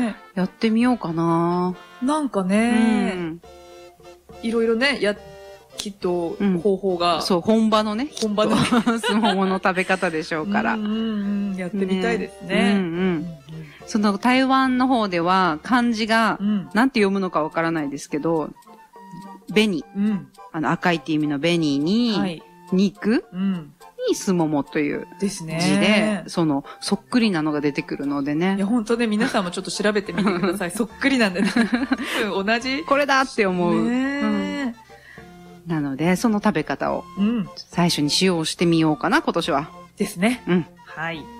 ねやってみようかな。 なんかね、いろいろね、きっと方法が、 そう、本場のね。 本場のスモモの食べ方でしょうから。 やってみたいですね。 その台湾の方では漢字が、なんて読むのかわからないですけど、紅。赤いって意味の紅に、肉にすももという字で、そっくりなのが出てくるのでね。 いや、本当ね、皆さんもちょっと調べてみてください。そっくりなんでね。同じこれだって思う。なので、その食べ方を、最初に使用してみようかな、今年は。 ですね。はい。